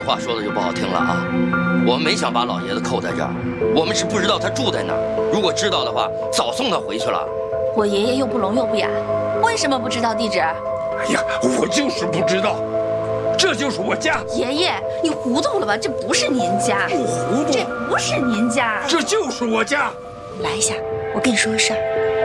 话说的就不好听了啊，我们没想把老爷子扣在这儿，我们是不知道他住在哪儿。如果知道的话，早送他回去了。 我爷爷又不聋又不哑，为什么不知道地址？ 哎呀，我就是不知道，这就是我家。 爷爷，你糊涂了吧？这不是您家， 不糊涂， 这不是您家， 这就是我家。 来一下，我跟你说个事儿。